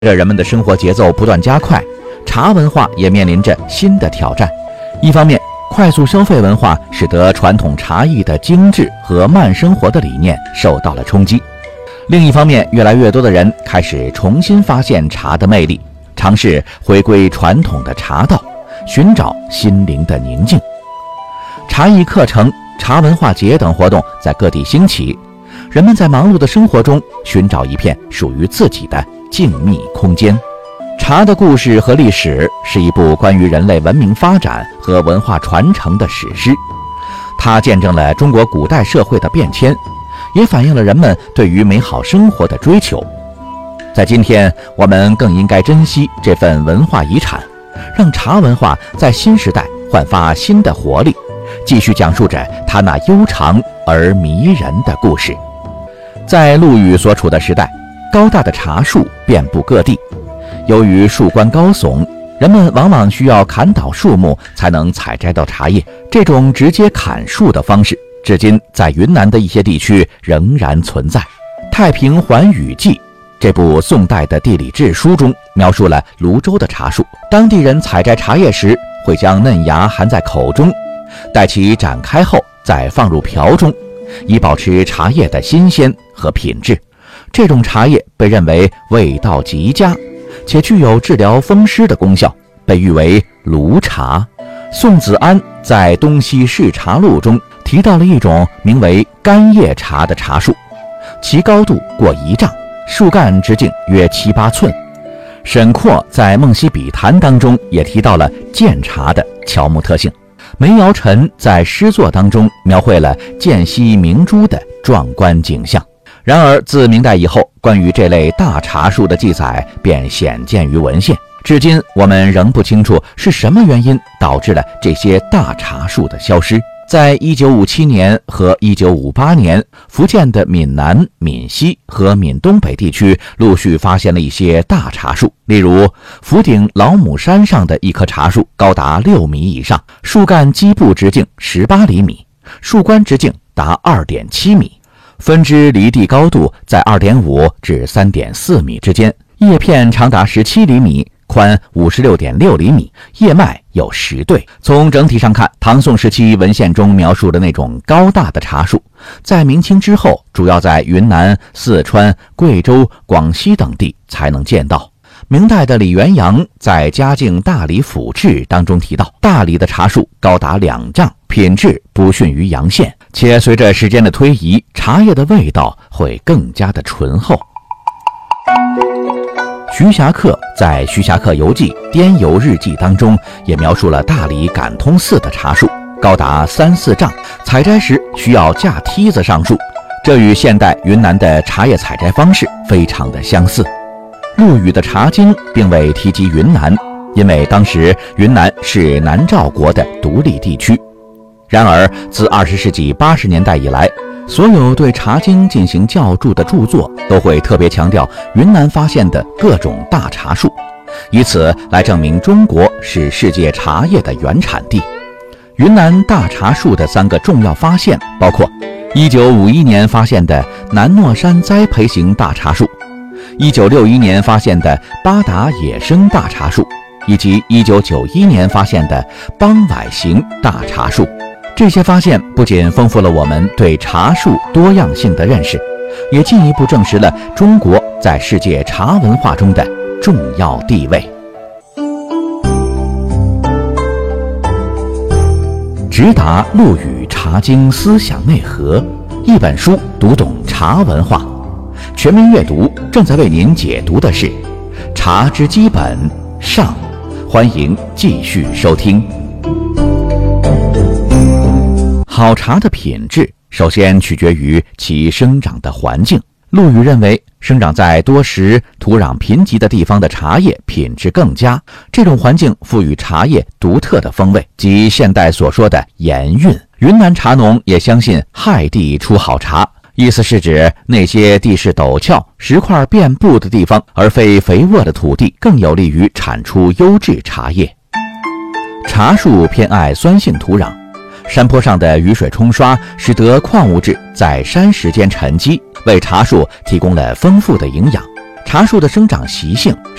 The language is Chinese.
着人们的生活节奏不断加快，茶文化也面临着新的挑战。一方面，快速消费文化使得传统茶艺的精致和慢生活的理念受到了冲击；另一方面，越来越多的人开始重新发现茶的魅力，尝试回归传统的茶道，寻找心灵的宁静。茶艺课程、茶文化节等活动在各地兴起，人们在忙碌的生活中寻找一片属于自己的静谧空间。茶的故事和历史是一部关于人类文明发展和文化传承的史诗，它见证了中国古代社会的变迁，也反映了人们对于美好生活的追求。在今天，我们更应该珍惜这份文化遗产，让茶文化在新时代焕发新的活力，继续讲述着它那悠长而迷人的故事。在陆羽所处的时代，高大的茶树遍布各地，由于树冠高耸，人们往往需要砍倒树木才能采摘到茶叶。这种直接砍树的方式，至今在云南的一些地区仍然存在。《太平寰宇记》这部宋代的地理志书中描述了泸州的茶树，当地人采摘茶叶时会将嫩芽含在口中，待其展开后再放入瓢中，以保持茶叶的新鲜和品质。这种茶叶被认为味道极佳，且具有治疗风湿的功效，被誉为泸茶。宋子安在《东西市茶录》中提到了一种名为干叶茶的茶树，其高度过1丈，树干直径约7、8寸。沈括在《梦溪笔谈》当中也提到了见茶的乔木特性。梅尧臣在诗作当中描绘了涧溪明珠的壮观景象。然而，自明代以后，关于这类大茶树的记载便鲜见于文献。至今，我们仍不清楚是什么原因导致了这些大茶树的消失。在1957年和1958年，福建的闽南、闽西和闽东北地区陆续发现了一些大茶树，例如福鼎老母山上的一棵茶树高达6米以上，树干基部直径18厘米，树冠直径达2.7米。分支离地高度在2.5至3.4米之间，叶片长达17厘米，宽56.6厘米，叶脉有10对。从整体上看，唐宋时期文献中描述的那种高大的茶树，在明清之后主要在云南、四川、贵州、广西等地才能见到。明代的李元阳在《嘉靖大理府志》当中提到，大理的茶树高达2丈，品质不逊于阳县，且随着时间的推移，茶叶的味道会更加的醇厚。徐霞客在《徐霞客游记·滇游日记》当中也描述了大理感通寺的茶树高达3、4丈，采摘时需要架梯子上树，这与现代云南的茶叶采摘方式非常的相似。陆羽的《茶经》并未提及云南，因为当时云南是南诏国的独立地区。然而，自20世纪80年代以来，所有对《茶经》进行校注的著作都会特别强调云南发现的各种大茶树，以此来证明中国是世界茶叶的原产地。云南大茶树的3个重要发现包括1951年发现的南诺山栽培型大茶树，1961年发现的巴达野生大茶树，以及1991年发现的邦崴型大茶树。这些发现不仅丰富了我们对茶树多样性的认识，也进一步证实了中国在世界茶文化中的重要地位。直达陆羽《茶经》思想内核，一本书读懂茶文化。全民阅读正在为您解读的是《茶之基本》上，欢迎继续收听。好茶的品质首先取决于其生长的环境。陆羽认为，生长在多石、土壤贫瘠的地方的茶叶品质更佳，这种环境赋予茶叶独特的风味，即现代所说的盐韵。云南茶农也相信亥地出好茶，意思是指那些地势陡峭、石块遍布的地方，而非肥沃的土地，更有利于产出优质茶叶。茶树偏爱酸性土壤，山坡上的雨水冲刷使得矿物质在山石间沉积，为茶树提供了丰富的营养。 茶树的生长习性